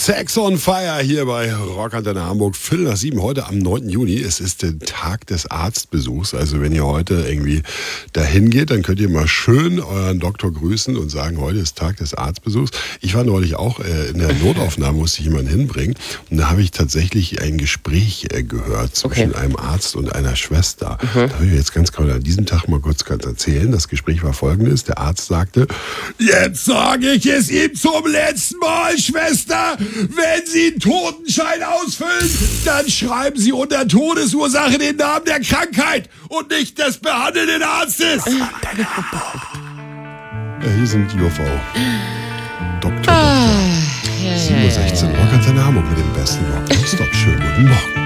Sex on Fire hier bei Rockantenne Hamburg, 6:45 heute am 9. Juni. Es ist der Tag des Arztbesuchs. Also wenn ihr heute irgendwie dahin geht, dann könnt ihr mal schön euren Doktor grüßen und sagen, heute ist Tag des Arztbesuchs. Ich war neulich auch in der Notaufnahme, musste ich jemanden hinbringen. Und da habe ich tatsächlich ein Gespräch gehört zwischen einem Arzt und einer Schwester. Da will ich jetzt ganz gerade an diesem Tag mal kurz erzählen. Das Gespräch war folgendes. Der Arzt sagte, jetzt sage ich es ihm zum letzten Mal, Schwester, wenn Sie einen Totenschein ausfüllen, dann schreiben Sie unter Todesursache den Namen der Krankheit und nicht des behandelnden Arztes. Hier sind die UV. Dr. 7:16 Uhr, Rockantenne Hamburg mit dem besten Rock. Stop, schönen guten Morgen.